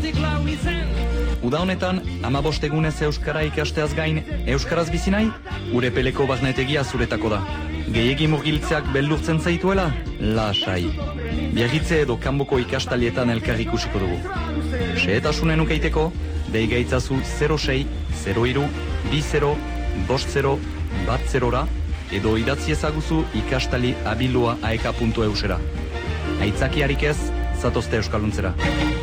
Uda honetan, 15 egunez euskara ikasteaz gain, euskaraz bizi nahi, Urepeleko barnetegia zuretako da. Gehiegi murgiltzeak beldurtzen zaituela, lasai. Biarritze edo kanboko ikastalietan elkar ikusiko dugu. Xehetasunen ukeiteko, deigaitzazu 06 03 20 50 10ra edo idatzi ezaguzu ikastali abilua aeka.eusera. Aitzakiarik ez, zatozte euskaluntzera.